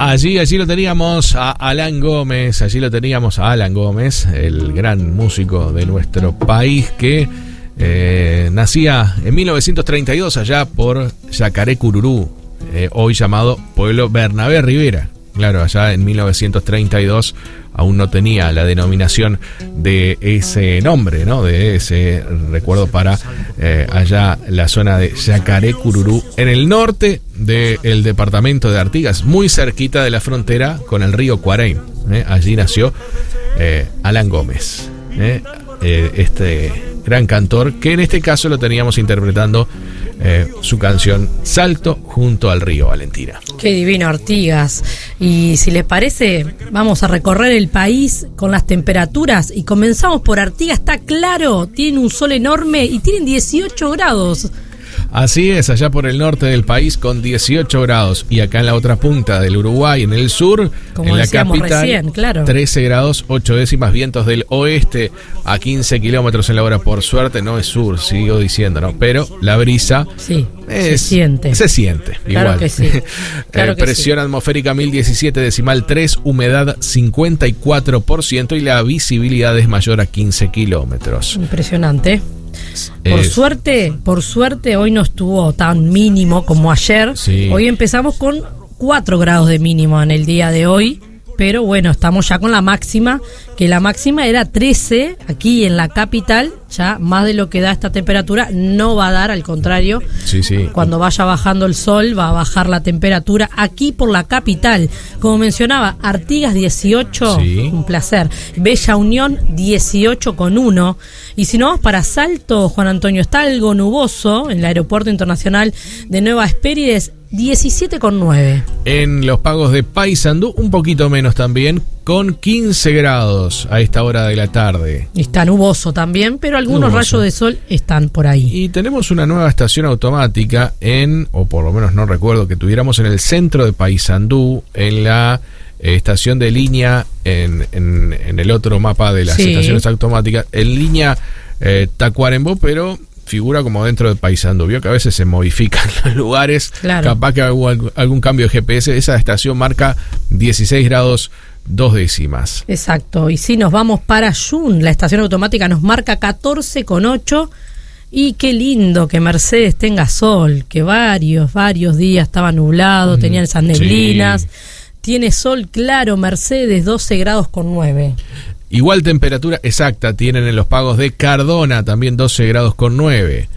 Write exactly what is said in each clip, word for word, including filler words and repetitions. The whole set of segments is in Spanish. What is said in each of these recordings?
Allí, allí lo teníamos a Alan Gómez, allí lo teníamos a Alan Gómez, el gran músico de nuestro país que eh, nacía en mil novecientos treinta y dos allá por Yacaré Cururú, eh, hoy llamado Pueblo Bernabé Rivera. Claro, allá en mil novecientos treinta y dos aún no tenía la denominación de ese nombre, ¿no? De ese recuerdo para eh, allá la zona de Yacaré Cururú, en el norte del departamento de Artigas, muy cerquita de la frontera con el río Cuareim. ¿eh? Allí nació eh, Alan Gómez, ¿eh? Eh, este gran cantor que en este caso lo teníamos interpretando eh, su canción Salto junto al río, Valentina. Qué divino Artigas. Y si les parece, vamos a recorrer el país con las temperaturas y comenzamos por Artigas. Está claro, tiene un sol enorme y tienen dieciocho grados. Así es, allá por el norte del país con dieciocho grados, y acá en la otra punta del Uruguay, en el sur, como en la capital, recién, claro. trece grados, ocho décimas, vientos del oeste a quince kilómetros en la hora. Por suerte no es sur, sigo diciendo, ¿no? Pero la brisa sí, es, se siente. Se siente, claro igual. Que sí. Claro eh, que presión sí. atmosférica mil diecisiete decimal tres, humedad cincuenta y cuatro por ciento y la visibilidad es mayor a quince kilómetros. Impresionante. Por Eh, suerte, por suerte hoy no estuvo tan mínimo como ayer. Sí. Hoy empezamos con cuatro grados de mínimo en el día de hoy, pero bueno, estamos ya con la máxima, que la máxima era trece aquí en la capital. Ya más de lo que da esta temperatura no va a dar, al contrario. Sí, sí. Cuando vaya bajando el sol va a bajar la temperatura aquí por la capital. Como mencionaba, Artigas dieciocho, Sí. un placer. Bella Unión dieciocho con uno. Y si no vamos para Salto, Juan Antonio, está algo nuboso en el Aeropuerto Internacional de Nueva Espérides, diecisiete con nueve. En los pagos de Paysandú, un poquito menos también, con quince grados a esta hora de la tarde. Está nuboso también, pero algunos Nuboso. rayos de sol están por ahí. Y tenemos una nueva estación automática en, o por lo menos no recuerdo que tuviéramos en el centro de Paysandú, en la eh, estación de línea, en, en, en el otro mapa de las Sí. estaciones automáticas, en línea eh, Tacuarembó, pero figura como dentro de Paysandú. Vio que a veces se modifican los lugares, Claro. capaz que hubo algún, algún cambio de G P S. Esa estación marca dieciséis grados dos décimas. Exacto, y si nos vamos para Jun, la estación automática nos marca catorce con ocho. Y qué lindo que Mercedes tenga sol, que varios, varios días estaba nublado, Mm, tenían esas neblinas. sí. Tiene sol claro, Mercedes doce grados con nueve. Igual temperatura exacta tienen en los pagos de Cardona, también doce grados con nueve.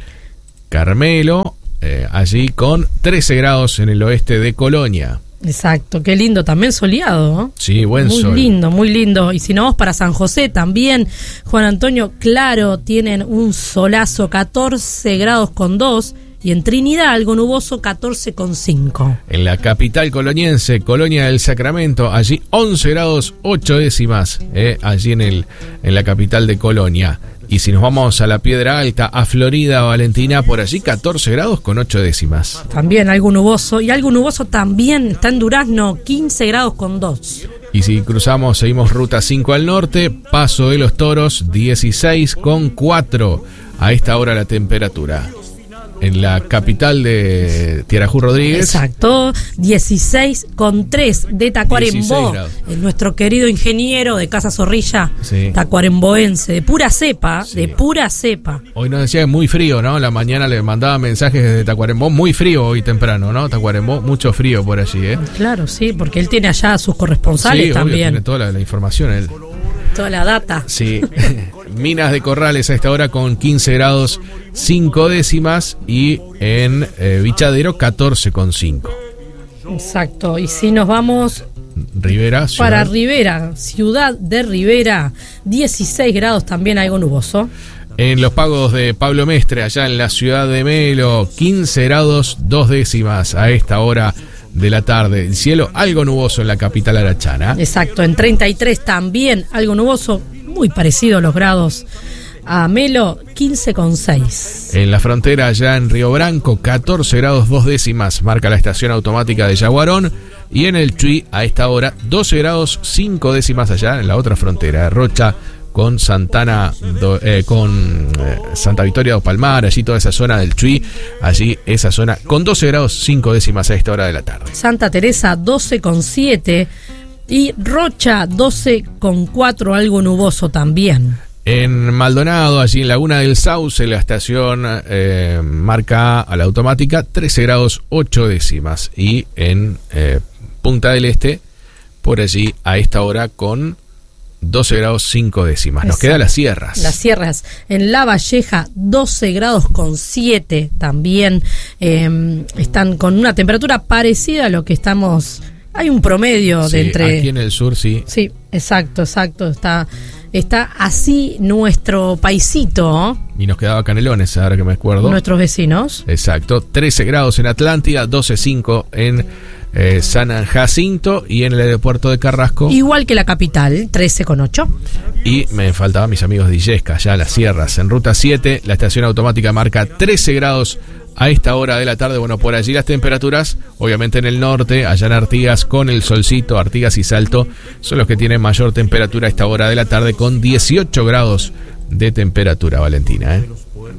Carmelo, eh, allí con trece grados en el oeste de Colonia. Exacto, qué lindo, también soleado, ¿no? Sí, buen muy sol. lindo, muy lindo. Y si no vamos para San José también, Juan Antonio, claro, tienen un solazo, catorce grados con dos. Y en Trinidad algo nuboso, catorce con cinco. En la capital coloniense, Colonia del Sacramento, allí once grados ocho décimas, eh, allí en, el, en la capital de Colonia. Y si nos vamos a la Piedra Alta, a Florida, Valentina, por allí catorce grados con ocho décimas. También algo nuboso. Y algo nuboso también está en Durazno, quince grados con dos. Y si cruzamos, seguimos ruta cinco al norte, Paso de los Toros, dieciséis con cuatro. A esta hora la temperatura. En la capital de Tiarajú Rodríguez. Exacto, dieciséis con tres de Tacuarembó. Nuestro querido ingeniero de Casa Zorrilla, Sí. tacuaremboense, de pura cepa, Sí. de pura cepa. Hoy nos decía que muy frío, ¿no? La mañana le mandaba mensajes desde Tacuarembó. Muy frío hoy temprano, ¿no? Tacuarembó, mucho frío por allí, ¿eh? Claro, sí, porque él tiene allá a sus corresponsales Sí, obvio, también. tiene toda la, la información él. Toda la data. Sí. Minas de Corrales a esta hora con quince grados cinco décimas y en eh, Bichadero catorce con cinco. Exacto. Y si nos vamos Rivera, ciudad. para Rivera, ciudad de Rivera, dieciséis grados, también algo nuboso. En los pagos de Pablo Mestre, allá en la ciudad de Melo, quince grados dos décimas a esta hora de la tarde. El cielo algo nuboso en la capital arachana. Exacto, en treinta y tres también algo nuboso, muy parecido a los grados a Melo, quince con seis. En la frontera, allá en Río Branco, catorce grados dos décimas, marca la estación automática de Yaguarón. Y en el Chuy, a esta hora, doce grados cinco décimas allá en la otra frontera, Rocha, con Santana, do, eh, con eh, Santa Victoria do Palmar, allí toda esa zona del Chuy, allí esa zona con doce grados cinco décimas a esta hora de la tarde. Santa Teresa doce coma siete y Rocha doce coma cuatro, algo nuboso también. En Maldonado, allí en Laguna del Sauce, la estación eh, marca a la automática trece grados ocho décimas. Y en eh, Punta del Este, por allí a esta hora con doce grados cinco décimas. Nos quedan las sierras. Las sierras. En La Valleja, doce grados con siete también. Eh, están con una temperatura parecida a lo que estamos... Hay un promedio sí, de entre... aquí en el sur, sí. Sí, exacto, exacto. Está, está así nuestro paisito. Y nos quedaba Canelones, ahora que me acuerdo. Nuestros vecinos. Exacto. trece grados en Atlántida, doce coma cinco en eh, San Jacinto y en el aeropuerto de Carrasco. Igual que la capital, trece coma ocho. Y me faltaban mis amigos de Illesca, allá en las sierras. En Ruta siete, la estación automática marca trece grados a esta hora de la tarde. Bueno, por allí las temperaturas, obviamente en el norte, allá en Artigas con el solcito, Artigas y Salto, son los que tienen mayor temperatura a esta hora de la tarde, con dieciocho grados de temperatura, Valentina, ¿eh?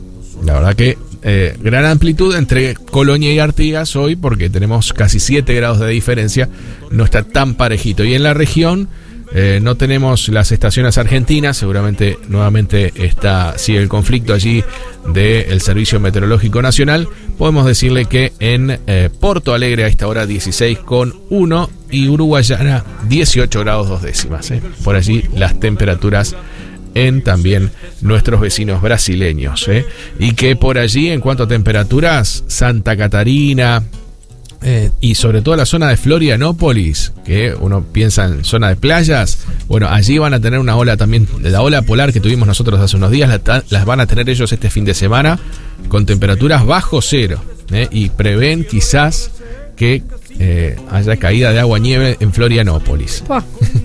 La verdad que eh, gran amplitud entre Colonia y Artigas hoy, porque tenemos casi siete grados de diferencia, no está tan parejito. Y en la región Eh, no tenemos las estaciones argentinas, seguramente nuevamente está sigue el conflicto allí del Servicio Meteorológico Nacional. Podemos decirle que en eh, Porto Alegre a esta hora dieciséis coma uno y Uruguayana dieciocho grados dos décimas. Eh. Por allí las temperaturas en también nuestros vecinos brasileños. Eh. Y que por allí en cuanto a temperaturas, Santa Catarina... Eh, y sobre todo la zona de Florianópolis, que uno piensa en zona de playas, bueno, allí van a tener una ola también, la ola polar que tuvimos nosotros hace unos días, la, las van a tener ellos este fin de semana, con temperaturas bajo cero, eh, y prevén quizás que eh, haya caída de agua nieve en Florianópolis. Wow.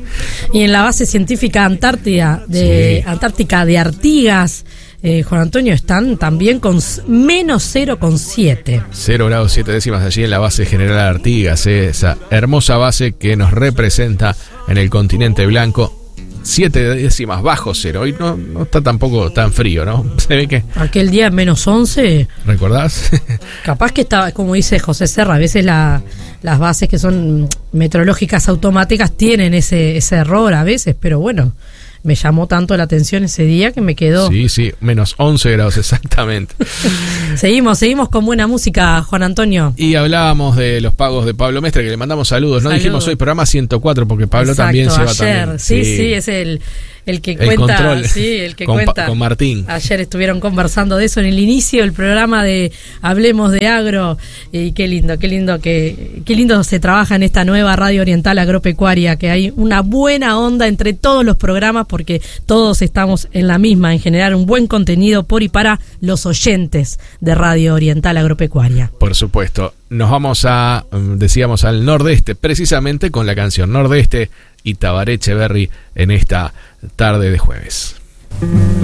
Y en la base científica Antártida de sí. Antártica de Artigas, Eh, Juan Antonio, están también con menos cero coma siete. cero grados siete décimas allí en la base general Artigas, eh, esa hermosa base que nos representa en el continente blanco. siete décimas bajo cero. Hoy no, no está tampoco tan frío, ¿no? Se ve que... Aquel día menos once. ¿Recordás? Capaz que estaba, como dice José Serra, a veces la, las bases que son meteorológicas automáticas tienen ese, ese error a veces, pero bueno... Me llamó tanto la atención ese día que me quedó. Sí, sí, menos once grados exactamente. Seguimos, seguimos con buena música, Juan Antonio. Y hablábamos de los pagos de Pablo Mestre, que le mandamos saludos. No saludos. Dijimos hoy programa ciento cuatro, porque Pablo Exacto, también se va ayer. también. Sí, sí, sí, es el, el que el cuenta. Control. Sí, el que con, cuenta. Con Martín. Ayer estuvieron conversando de eso en el inicio del programa de Hablemos de Agro. Y qué lindo, qué lindo que, qué lindo se trabaja en esta nueva Radio Oriental Agropecuaria, que hay una buena onda entre todos los programas, porque todos estamos en la misma, en generar un buen contenido por y para los oyentes de Radio Oriental Agropecuaria. Por supuesto. Nos vamos a, decíamos, al nordeste, precisamente con la canción Nordeste y Tabaré Echeverry en esta tarde de jueves.